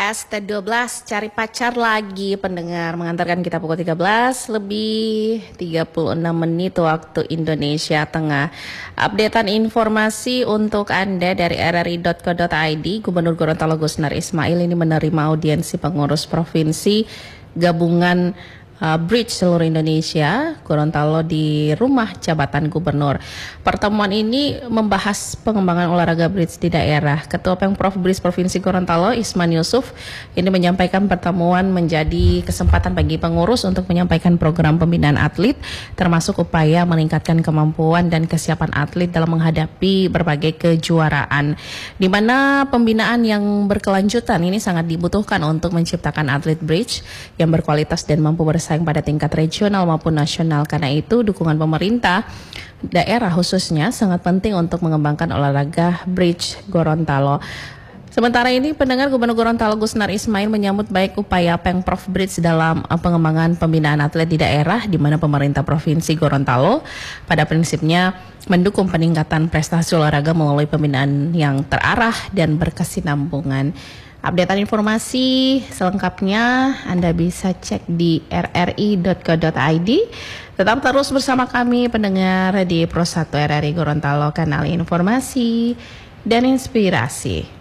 ST12 cari pacar lagi pendengar, mengantarkan kita pukul 13 lebih 36 menit waktu Indonesia Tengah. Updatean informasi untuk Anda dari rri.co.id. Gubernur Gorontalo Gusnar Ismail ini menerima audiensi pengurus provinsi gabungan Bridge seluruh Indonesia Gorontalo di rumah jabatan gubernur. Pertemuan ini membahas pengembangan olahraga bridge di daerah. Ketua Pemprov Bridge Provinsi Gorontalo Isman Yusuf ini menyampaikan pertemuan menjadi kesempatan bagi pengurus untuk menyampaikan program pembinaan atlet, termasuk upaya meningkatkan kemampuan dan kesiapan atlet dalam menghadapi berbagai kejuaraan, di mana pembinaan yang berkelanjutan ini sangat dibutuhkan untuk menciptakan atlet bridge yang berkualitas dan mampu bersaing pada tingkat regional maupun nasional. Karena itu dukungan pemerintah daerah khususnya sangat penting untuk mengembangkan olahraga bridge Gorontalo. Sementara ini pendengar, Gubernur Gorontalo Gusnar Ismail menyambut baik upaya Pemprov Bridge dalam pengembangan pembinaan atlet di daerah, di mana pemerintah Provinsi Gorontalo pada prinsipnya mendukung peningkatan prestasi olahraga melalui pembinaan yang terarah dan berkesinambungan. Updatean informasi selengkapnya Anda bisa cek di rri.co.id. Tetap terus bersama kami pendengar di Pro 1 RRI Gorontalo, kanal informasi dan inspirasi.